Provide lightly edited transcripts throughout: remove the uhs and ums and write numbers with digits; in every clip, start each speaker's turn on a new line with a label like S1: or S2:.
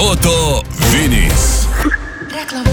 S1: Proto Vinys.
S2: Reklama.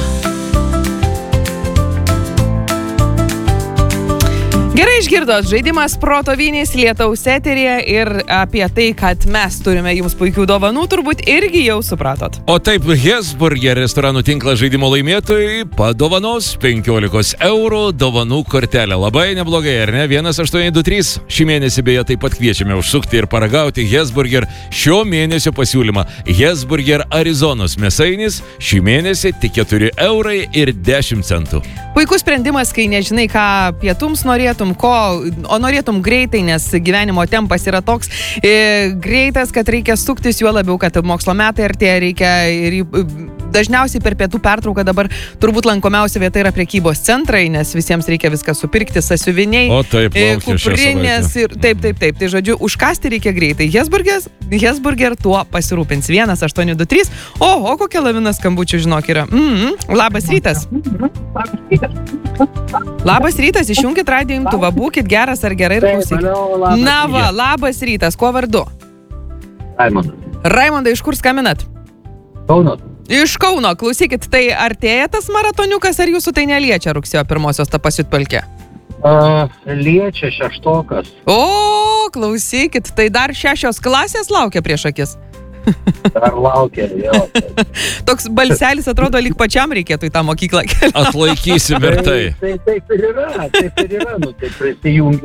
S3: Gerai išgirdot, žaidimas Proto Vinys lietaus eteryje ir apie tai, kad mes turime jums puikių dovanų, turbūt irgi jau supratot.
S4: O taip, Hesburger restoranų tinklas žaidimo laimėtojai padovanos 15 eurų dovanų kortelę. Labai neblogai, ar ne? 1823. Šį mėnesį beje taip pat kviečiame užsukti ir paragauti Hesburger šio mėnesio pasiūlymą. Hesburger Arizonos mėsainis šį mėnesį tik 4 eurai ir 10 centų.
S3: Puikus sprendimas, kai nežinai, ką pietums norėtum, o norėtum greitai, nes gyvenimo tempas yra toks greitas, kad reikia suktis, juo labiau, kad mokslo metai artėja, reikia ir dažniausiai per pietų pertrauką dabar turbūt lankomiausia vieta yra prekybos centrai, nes visiems reikia viską supirkti, sąsiuviniai,
S4: O taip,
S3: kuprinės ir taip. Tai žodžiu, užkasti reikia greitai. Hesburger tuo pasirūpins. 1823. O kokia lavina skambučių, žinok, yra. Labas rytas. Labas rytas, išjunkit radijo imtuvą, būkit geras ar gerai ir klausykit. Na va, labas rytas, kuo vardu? Raimondai, iš kur skambinat?
S5: Kauno.
S3: Iš Kauno, klausykit, tai artėja tas maratoniukas, ar jūsų tai neliečia rugsėjo 1 ta pasiutpelkė?
S5: Liečia šeštokas.
S3: O, klausykit, tai dar 6 klasės laukia prieš akis.
S5: Dar laukia, jo.
S3: Toks balselis atrodo, lyg pačiam reikėtų į tą mokyklą keliauti.
S4: Atlaikysim ir tai.
S5: Taip ir yra, taip prisijungi.